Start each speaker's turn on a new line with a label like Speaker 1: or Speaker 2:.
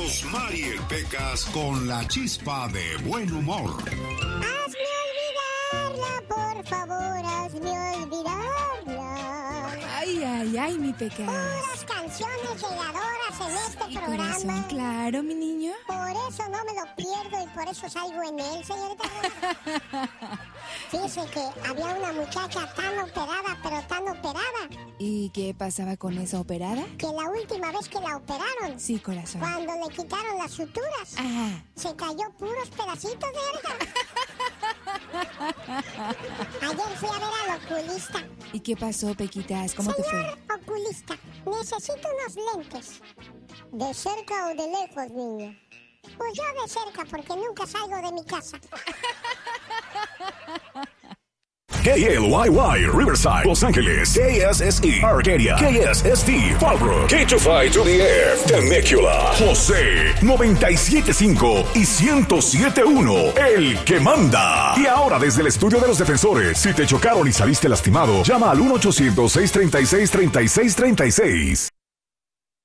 Speaker 1: Rosmar y el Pecas con la chispa de buen humor.
Speaker 2: Hazme olvidarla, por favor, hazme olvidarla.
Speaker 3: Ay, mi Pecas.
Speaker 2: Puras canciones llegadoras en este programa.
Speaker 3: Corazón, claro, mi niño.
Speaker 2: Por eso no me lo pierdo y por eso salgo en él, señorita. Fíjese que había una muchacha tan operada, pero tan operada.
Speaker 3: ¿Y qué pasaba con esa operada?
Speaker 2: Que la última vez que la operaron,
Speaker 3: Sí, corazón.
Speaker 2: cuando le quitaron las suturas,
Speaker 3: Ajá.
Speaker 2: se cayó puros pedacitos de alga. Ayer fui a ver al oculista.
Speaker 3: ¿Y qué pasó, Pequitas? ¿Cómo te fue?
Speaker 2: Señor oculista, necesito unos lentes. ¿De cerca o de lejos, niño? Pues yo de cerca, porque nunca salgo de mi casa.
Speaker 4: KLYY, Riverside, Los Ángeles, KSSE, Arcadia, KSST, Fallbrook, K25 to the F, Temecula, José, 97.5 y 107.1, el que manda. Y ahora desde el estudio de los defensores, si te chocaron y saliste lastimado, llama al 1-800-636-3636.